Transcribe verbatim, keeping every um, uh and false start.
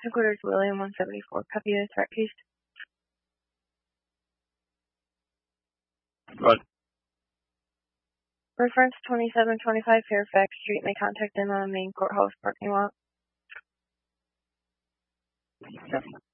Headquarters William one seventy-four. Copy the threat case. Good. Reference twenty-seven twenty-five Fairfax Street. May contact them on the main courthouse parking lot. Okay.